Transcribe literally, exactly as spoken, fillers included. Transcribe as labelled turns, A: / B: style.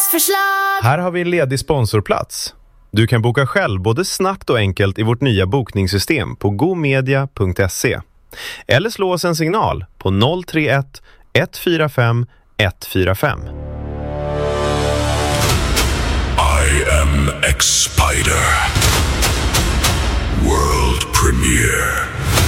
A: Bokningsförslag.
B: Här har vi en ledig sponsorplats. Du kan boka själv både snabbt och enkelt i vårt nya bokningssystem på gomedia punkt se. Eller slå oss en signal på noll tre ett ett fyra fem ett fyra fem.
C: I am X-Spider. World premiere.